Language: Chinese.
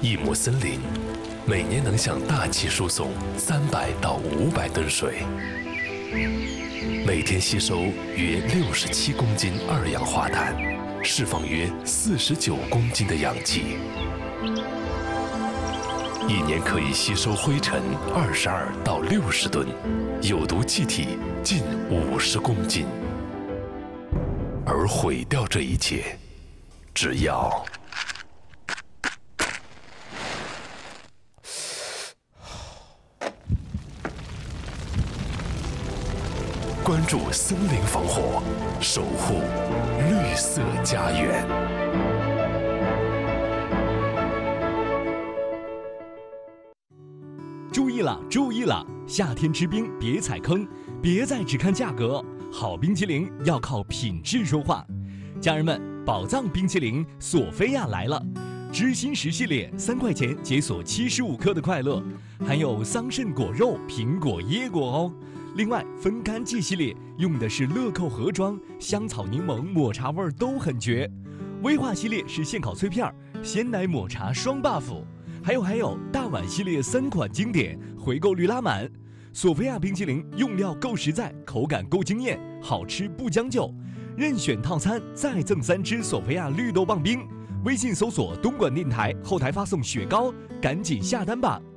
一亩森林每年能向大气输送300到500吨水，每天吸收约67公斤二氧化碳，释放约49公斤的氧气，一年可以吸收灰尘22到60吨，有毒气体近50公斤。而毁掉这一切，只要关注森林防火，守护绿色家园。 注意了，注意了！夏天吃冰别踩坑，别再只看价格，好冰淇淋要靠品质说话。家人们，宝藏冰淇淋索菲亚来了！知心10系列3块钱解锁75克的快乐，含有桑葚果肉、苹果、椰果哦。另外，分干季系列用的是乐扣盒装，香草、柠檬、抹茶味都很绝。威化系列是现烤脆片，鲜奶抹茶双 buff。还有，大碗系列3款经典，回购率拉满。索菲亚冰淇淋用料够实在，口感够惊艳，好吃不将就。任选套餐再赠3支索菲亚绿豆棒冰。微信搜索东莞电台，后台发送雪糕，赶紧下单吧。